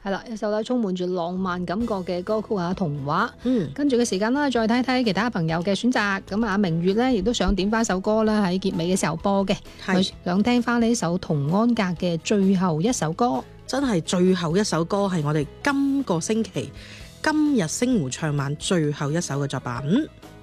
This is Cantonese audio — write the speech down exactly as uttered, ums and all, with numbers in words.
係啦，一首咧充滿住浪漫感覺嘅歌曲啊，童話。 嗯， 跟住嘅時間啦，再睇睇其他朋友嘅選擇。咁啊，明月咧亦都想點翻首歌啦，喺結尾嘅時候播嘅， 係想聽翻呢首童安格嘅最後一首歌。 真係最後一首歌係我哋今個星期今日星湖唱晚最後一首嘅作品。